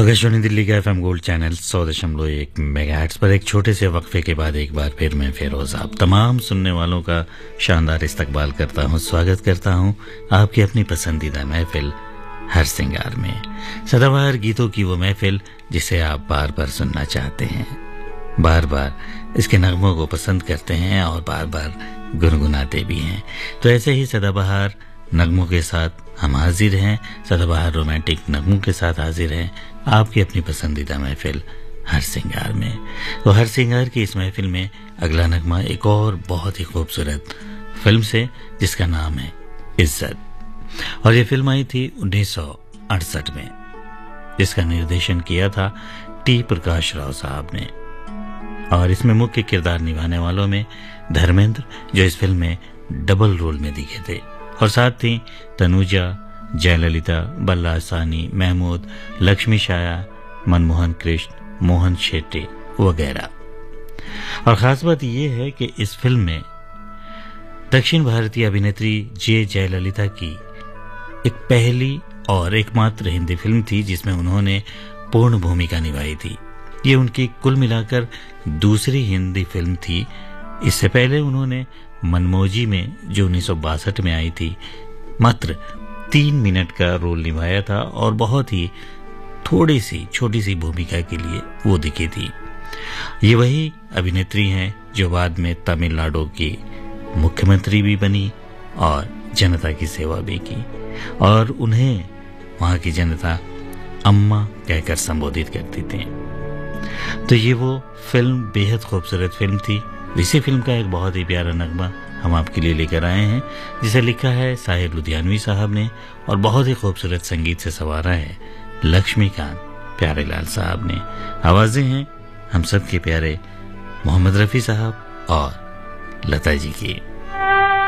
आकाशवाणी दिल्ली का FM gold channel 100.1 megahertz पर एक छोटे से वक्फे के बाद एक बार फिर मैं फिरोज आप तमाम सुनने वालों का शानदार इस्तकबाल करता हूं, स्वागत करता हूं आपकी अपनी पसंदीदा महफिल हर सिंगार में। सदाबहार गीतों की वो महफिल जिसे आप बार बार सुनना चाहते हैं, बार बार इसके नगमों को पसंद करते हैं और बार बार गुनगुनाते भी हैं। तो ऐसे ही सदाबहार नगमों के साथ हम हाजिर हैं, सदाबहार रोमांटिक नगमों के साथ हाजिर हैं आपकी अपनी पसंदीदा महफिल हर सिंगार में। तो हर सिंगार की इस महफिल में अगला नगमा एक और बहुत ही खूबसूरत फिल्म से जिसका नाम है इज्जत, और ये फिल्म आई थी 1968 में, जिसका निर्देशन किया था टी प्रकाश राव साहब ने। और इसमें मुख्य किरदार निभाने वालों में धर्मेंद्र, जो इस फिल्म में डबल रोल में दिखे थे, और साथ थी तनुजा, जयललिता, बल्ला सानी, महमूद, लक्ष्मी शाया, मनमोहन कृष्ण, मोहन शेट्टी वगैरह। और खास बात यह है कि इस फिल्म में दक्षिण भारतीय अभिनेत्री जे जयललिता की एक पहली और एकमात्र हिंदी फिल्म थी जिसमें उन्होंने पूर्ण भूमिका निभाई थी। ये उनकी कुल मिलाकर दूसरी हिंदी फिल्म थी। इससे पहले उन्होंने मनमोजी में, जो 1962 में आई थी, मात्र 3 मिनट का रोल निभाया था और बहुत ही थोड़ी सी छोटी सी भूमिका के लिए वो दिखी थी। ये वही अभिनेत्री हैं जो बाद में तमिलनाडु की मुख्यमंत्री भी बनी और जनता की सेवा भी की, और उन्हें वहां की जनता अम्मा कहकर संबोधित करती थी। तो ये वो फिल्म बेहद खूबसूरत फिल्म थी। इसी फिल्म का एक बहुत ही प्यारा नगमा हम आपके लिए लेकर आए हैं, जिसे लिखा है साहिर लुधियानवी साहब ने और बहुत ही खूबसूरत संगीत से संवारा है लक्ष्मीकांत प्यारेलाल साहब ने। आवाजें हैं हम सब के प्यारे मोहम्मद रफी साहब और लता जी की।